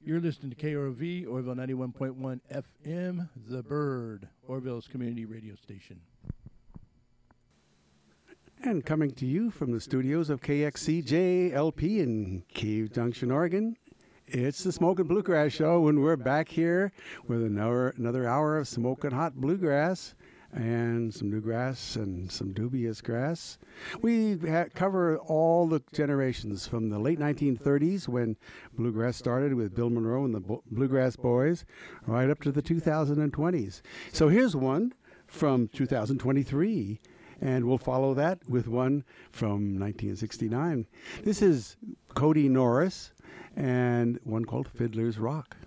You're listening to KROV, Orville 91.1 FM, The Bird, Orville's community radio station. And coming to you from the studios of KXCJ LP in Cave Junction, Oregon, it's the Smokin' Bluegrass Show, and we're back here with another hour of smoking hot bluegrass and some newgrass and some dubious grass. We cover all the generations from the late 1930s when bluegrass started with Bill Monroe and the Bluegrass Boys, right up to the 2020s. So here's one from 2023, and we'll follow that with one from 1969. This is Cody Norris and one called Fiddler's Rock.